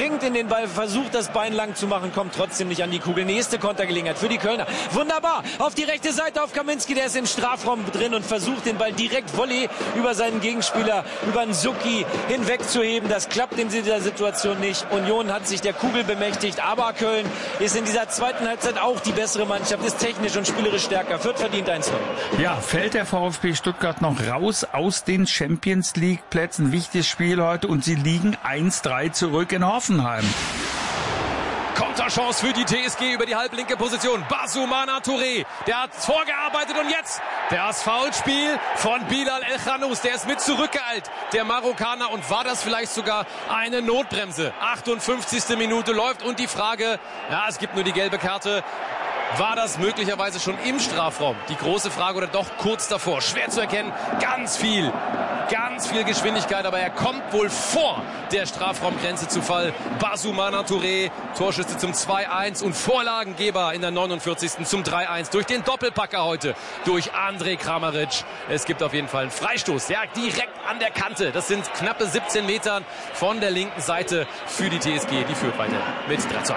springt in den Ball, versucht das Bein lang zu machen, kommt trotzdem nicht an die Kugel. Nächste Kontergelegenheit für die Kölner. Wunderbar, auf die rechte Seite auf Kaminski, der ist im Strafraum drin und versucht den Ball direkt Volley über seinen Gegenspieler, über Nsuki hinwegzuheben. Das klappt in dieser Situation nicht. Union hat sich der Kugel bemächtigt, aber Köln ist in dieser zweiten Halbzeit auch die bessere Mannschaft, ist technisch und spielerisch stärker. Fürth verdient 1-0. Ja, fällt der VfB Stuttgart noch raus aus den Champions League Plätzen. Wichtiges Spiel heute und sie liegen 1-3 zurück in Hoffenheim. Konterchance für die TSG über die halblinke Position. Basumana Touré, der hat vorgearbeitet und jetzt das Foulspiel von Bilal El Khanous. Der ist mit zurückgeeilt, der Marokkaner. Und war das vielleicht sogar eine Notbremse? 58. Minute läuft und die Frage, ja, es gibt nur die gelbe Karte. War das möglicherweise schon im Strafraum? Die große Frage oder doch kurz davor? Schwer zu erkennen. Ganz viel Geschwindigkeit, aber er kommt wohl vor der Strafraumgrenze zu Fall. Basumana Touré, Torschüsse zum 2-1 und Vorlagengeber in der 49. zum 3-1 durch den Doppelpacker heute, durch Andrej Kramaric. Es gibt auf jeden Fall einen Freistoß, ja, direkt an der Kante. Das sind knappe 17 Metern von der linken Seite für die TSG. Die führt weiter mit 3-1.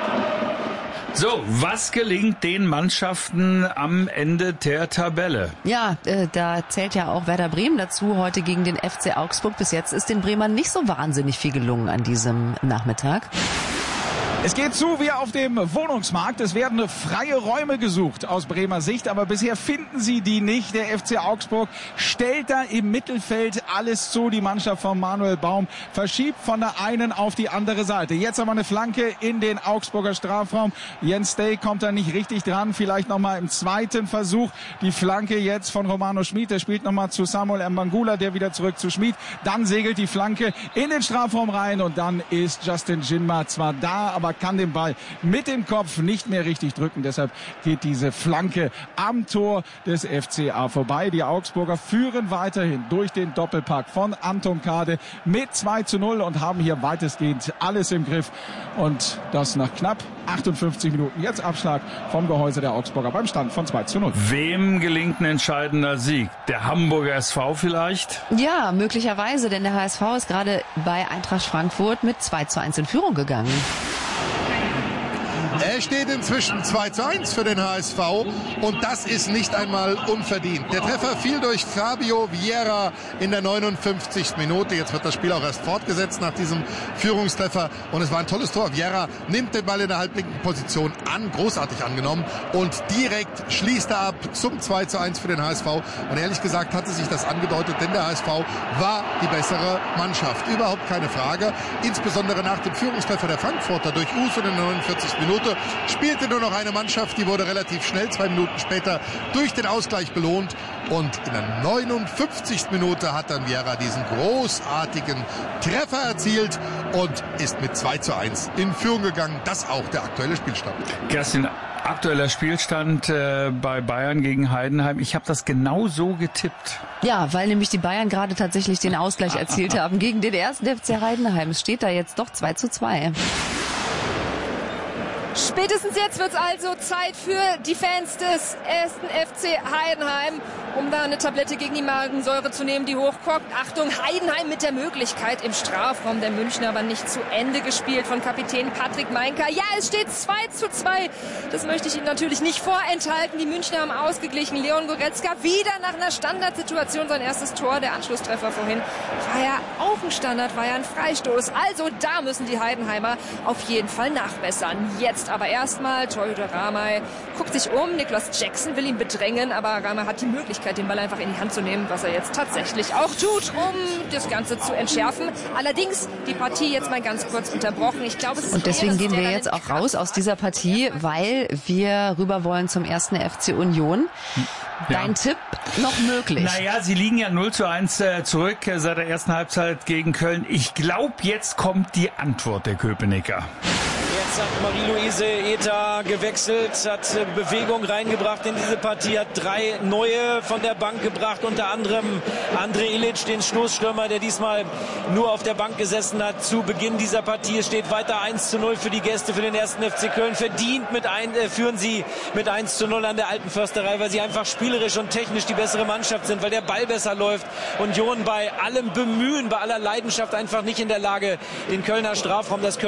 So, was gelingt den Mannschaften am Ende der Tabelle? Ja, da zählt ja auch Werder Bremen dazu, heute gegen den FC Augsburg. Bis jetzt ist den Bremern nicht so wahnsinnig viel gelungen an diesem Nachmittag. Es geht zu wie auf dem Wohnungsmarkt. Es werden freie Räume gesucht aus Bremer Sicht, aber bisher finden sie die nicht. Der FC Augsburg stellt da im Mittelfeld alles zu. Die Mannschaft von Manuel Baum verschiebt von der einen auf die andere Seite. Jetzt aber eine Flanke in den Augsburger Strafraum. Jens Stay kommt da nicht richtig dran. Vielleicht nochmal im zweiten Versuch. Die Flanke jetzt von Romano Schmid. Der spielt nochmal zu Samuel Mbangula, der wieder zurück zu Schmid. Dann segelt die Flanke in den Strafraum rein und dann ist Justin Jinma zwar da, aber kann den Ball mit dem Kopf nicht mehr richtig drücken. Deshalb geht diese Flanke am Tor des FCA vorbei. Die Augsburger führen weiterhin durch den Doppelpack von Anton Kade mit 2-0 und haben hier weitestgehend alles im Griff. Und das nach knapp 58 Minuten. Jetzt Abschlag vom Gehäuse der Augsburger beim Stand von 2-0. Wem gelingt ein entscheidender Sieg? Der Hamburger SV vielleicht? Ja, möglicherweise, denn der HSV ist gerade bei Eintracht Frankfurt mit 2-1 in Führung gegangen. Es steht inzwischen 2-1 für den HSV und das ist nicht einmal unverdient. Der Treffer fiel durch Fabio Vieira in der 59. Minute. Jetzt wird das Spiel auch erst fortgesetzt nach diesem Führungstreffer und es war ein tolles Tor. Vieira nimmt den Ball in der halblinken Position an, großartig angenommen und direkt schließt er ab zum 2-1 für den HSV. Und ehrlich gesagt hatte sich das angedeutet, denn der HSV war die bessere Mannschaft. Überhaupt keine Frage. Insbesondere nach dem Führungstreffer der Frankfurter durch Us in der 49. Minute spielte nur noch eine Mannschaft, die wurde relativ schnell 2 Minuten später durch den Ausgleich belohnt und in der 59. Minute hat dann Vieira diesen großartigen Treffer erzielt und ist mit 2-1 in Führung gegangen. Das auch der aktuelle Spielstand. Kerstin, aktueller Spielstand bei Bayern gegen Heidenheim. Ich habe das genau so getippt. Ja, weil nämlich die Bayern gerade tatsächlich den Ausgleich erzielt haben gegen den ersten FC Heidenheim. Es steht da jetzt doch 2-2. Spätestens jetzt wird es also Zeit für die Fans des ersten FC Heidenheim, um da eine Tablette gegen die Magensäure zu nehmen, die hochkocht. Achtung, Heidenheim mit der Möglichkeit im Strafraum der Münchner, aber nicht zu Ende gespielt von Kapitän Patrick Meinka. Ja, es steht 2-2. Das möchte ich Ihnen natürlich nicht vorenthalten. Die Münchner haben ausgeglichen. Leon Goretzka wieder nach einer Standardsituation sein erstes Tor. Der Anschlusstreffer vorhin war ja auch ein Standard, war ja ein Freistoß. Also da müssen die Heidenheimer auf jeden Fall nachbessern. Jetzt aber erstmal Torhüter Ramay guckt sich um. Niklas Jackson will ihn bedrängen, aber Ramay hat die Möglichkeit, den Ball einfach in die Hand zu nehmen, was er jetzt tatsächlich auch tut, um das Ganze zu entschärfen. Allerdings die Partie jetzt mal ganz kurz unterbrochen. Ich glaube, es ist und deswegen gehen wir jetzt auch raus aus dieser Partie, weil wir rüber wollen zum ersten FC Union. Dein Tipp noch möglich? Naja, sie liegen ja 0-1 zurück seit der ersten Halbzeit gegen Köln. Ich glaube, jetzt kommt die Antwort der Köpenicker. Jetzt hat Marie-Louise Eta gewechselt, hat Bewegung reingebracht in diese Partie, hat 3 neue von der Bank gebracht, unter anderem Andrej Ilic, den Stoßstürmer, der diesmal nur auf der Bank gesessen hat zu Beginn dieser Partie. Es steht weiter 1-0 für die Gäste, für den ersten FC Köln. Verdient führen sie mit 1-0 an der Alten Försterei, weil sie einfach spielerisch und technisch die bessere Mannschaft sind, weil der Ball besser läuft. Union bei allem Bemühen, bei aller Leidenschaft einfach nicht in der Lage, den Kölner Strafraum, das